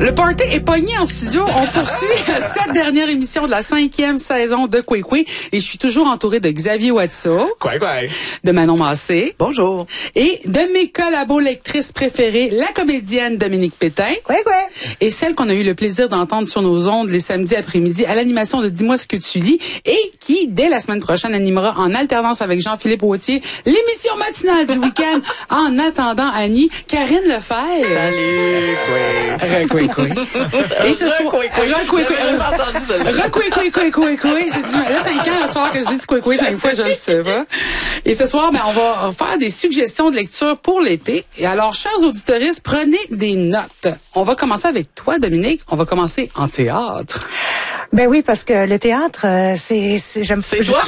Le party est pogné en studio. On poursuit cette dernière émission de la 5e saison de Kwekwe. Et je suis toujours entourée de Xavier Watso. Kwekwe. De Manon Massé. Bonjour. Et de mes collabo-lectrices préférées, la comédienne Dominique Pétain. Kwekwe. Et celle qu'on a eu le plaisir d'entendre sur nos ondes les samedis après-midi à l'animation de Dis-moi ce que tu lis. Et qui, dès la semaine prochaine, animera en alternance avec Jean-Philippe Wautier l'émission matinale du week-end. En attendant, Annie, Karine Lefebvre. Salut, Kwekwe. Et ce soir, j'ai dit, là, 5 ans, il va falloir que je dise Kwekwe 5 fois, je le sais pas. Et ce soir, on va faire des suggestions de lecture pour l'été. Et alors, chers auditeuristes, prenez des notes. On va commencer avec toi, Dominique. On va commencer en théâtre. Ben oui, parce que le théâtre, j'aime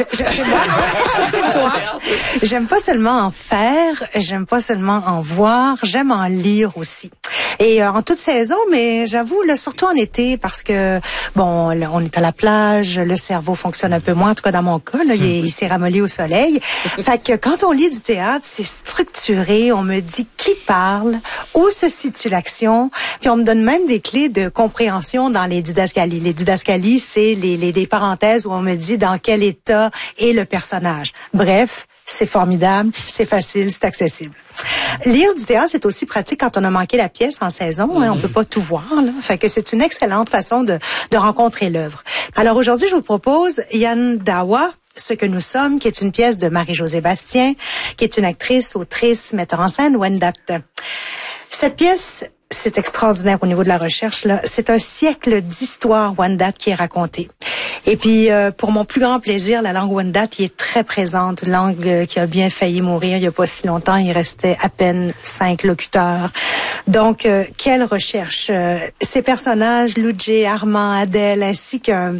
J'aime pas seulement en faire, j'aime pas seulement en voir, j'aime en lire aussi. Et en toute saison, mais j'avoue, là, surtout en été, parce que, bon, là, on est à la plage, le cerveau fonctionne un peu moins, en tout cas dans mon cas, là, il s'est ramolli au soleil. Fait que quand on lit du théâtre, c'est structuré, on me dit qui parle, où se situe l'action, puis on me donne même des clés de compréhension dans les didascalies. Les didascalies, c'est les parenthèses où on me dit dans quel état est le personnage. Bref, c'est formidable, c'est facile, c'est accessible. Lire du théâtre, c'est aussi pratique quand on a manqué la pièce en saison. Hein, on peut pas tout voir. Là. Fait que c'est une excellente façon de rencontrer l'œuvre. Alors aujourd'hui, je vous propose Yan Dawa, Ce que nous sommes, qui est une pièce de Marie-Josée Bastien, qui est une actrice, autrice, metteur en scène, Wendat. Cette pièce, c'est extraordinaire au niveau de la recherche. Là, c'est un siècle d'histoire Wendat qui est racontée. Et puis, pour mon plus grand plaisir, la langue Wendat qui est très présente, langue qui a bien failli mourir il n'y a pas si longtemps. Il restait à peine 5 locuteurs. Donc, quelle recherche. Ces personnages, Loudjé, Armand, Adèle, ainsi qu'un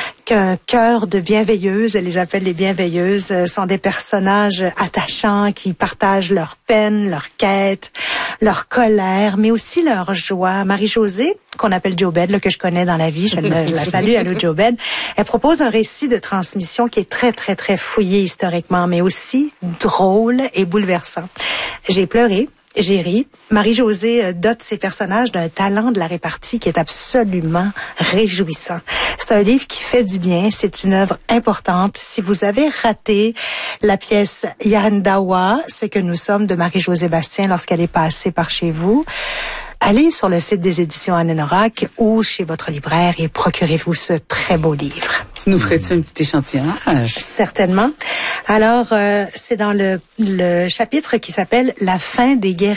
cœur de bienveilleuses, elle les appelle les bienveilleuses, sont des personnages attachants qui partagent leur peine, leur quête, leur colère, mais aussi leur joie. Marie-Josée, qu'on appelle Jobed, là, que je connais dans la vie, je la salue, allô Jobed, elle propose un récit de transmission qui est très, très, très fouillé historiquement, mais aussi drôle et bouleversant. J'ai pleuré. J'ai ri. Marie-Josée dote ses personnages d'un talent de la répartie qui est absolument réjouissant. C'est un livre qui fait du bien. C'est une œuvre importante. Si vous avez raté la pièce Yahandawa, Ce que nous sommes de Marie-Josée Bastien lorsqu'elle est passée par chez vous, allez sur le site des éditions Anne-Norac ou chez votre libraire et procurez-vous ce très beau livre. Tu nous ferais-tu un petit échantillonnage? Certainement. Alors, c'est dans le chapitre qui s'appelle « La fin des guerriers ».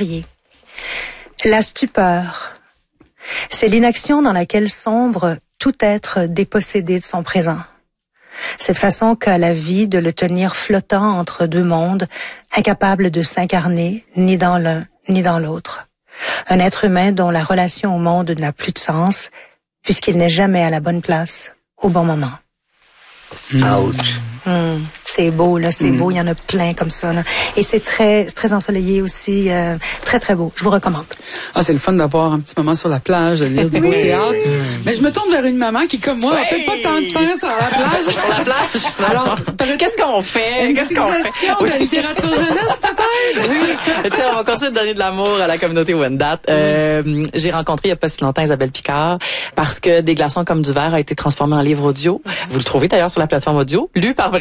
La stupeur, c'est l'inaction dans laquelle sombre tout être dépossédé de son présent. Cette façon qu'a la vie de le tenir flottant entre deux mondes, incapable de s'incarner ni dans l'un ni dans l'autre. Un être humain dont la relation au monde n'a plus de sens, puisqu'il n'est jamais à la bonne place, au bon moment. Ouch. C'est beau, là, c'est beau. Il y en a plein comme ça, là. Et c'est très ensoleillé aussi. Très, très beau. Je vous recommande. Ah, c'est le fun d'avoir un petit moment sur la plage, de lire du beau théâtre. Mais je me tourne vers une maman qui, comme moi, a peut-être pas tant de temps sur la plage. Sur la plage. Alors, qu'est-ce qu'on fait? Une suggestion de littérature jeunesse, peut-être? Oui. Tiens, on va continuer de donner de l'amour à la communauté Wendat. J'ai rencontré il y a pas si longtemps Isabelle Picard parce que Des glaçons comme du verre a été transformé en livre audio. Vous le trouvez d'ailleurs sur la plateforme audio, lu par